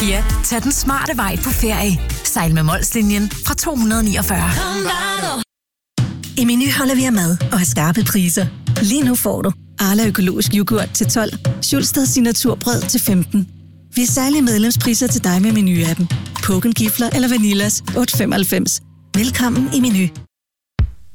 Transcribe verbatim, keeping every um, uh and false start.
Ja, tag den smarte vej på ferie. Sejl med Molslinjen fra to hundrede niogfyrre. I Meny holder vi af mad og har skarpe priser. Lige nu får du Arla økologisk yoghurt til tolv, Schulstad signaturbrød til femten. Vi har særlige medlemspriser til dig med Meny-appen. Pågen gifler eller Vanillas otte femoghalvfems. Velkommen i Meny.